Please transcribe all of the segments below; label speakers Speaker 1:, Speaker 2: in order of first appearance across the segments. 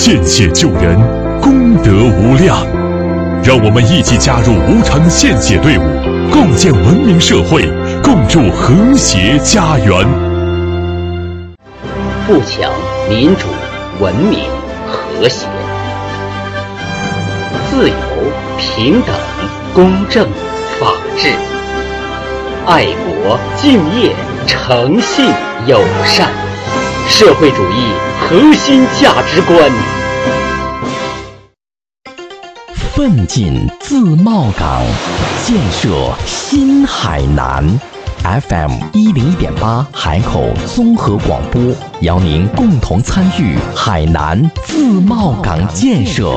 Speaker 1: 献血救人，功德无量。让我们一起加入无偿献血队伍，共建文明社会，共筑和谐家园。
Speaker 2: 富强、民主、文明、和谐，自由、平等、公正、法治，爱国、敬业、诚信、友善，社会主义核心价值观。
Speaker 3: 奋进自贸港，建设新海南。FM 101.8海口综合广播，邀您共同参与海南自贸港建设。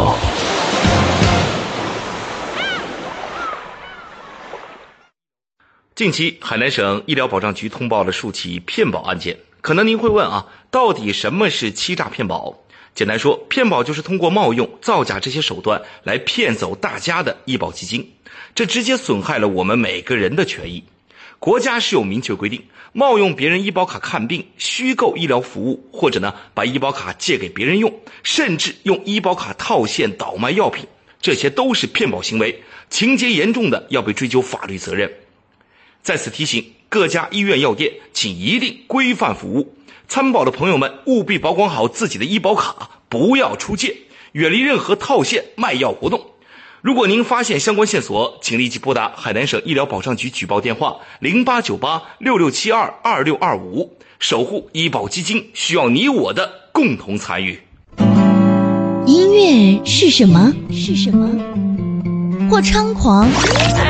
Speaker 4: 近期，海南省医疗保障局通报了数起骗保案件。可能您会问到底什么是欺诈骗保？简单说，骗保就是通过冒用、造假这些手段来骗走大家的医保基金，这直接损害了我们每个人的权益。国家是有明确规定，冒用别人医保卡看病、虚构医疗服务，或者把医保卡借给别人用，甚至用医保卡套现倒卖药品，这些都是骗保行为，情节严重的要被追究法律责任。在此提醒各家医院药业，请一定规范服务，参保的朋友们务必保管好自己的医保卡，不要出借，远离任何套现卖药活动。如果您发现相关线索，请立即拨打海南省医疗保障局举报电话089866722625，守护医保基金需要你我的共同参与。
Speaker 5: 音乐是什么？或猖狂，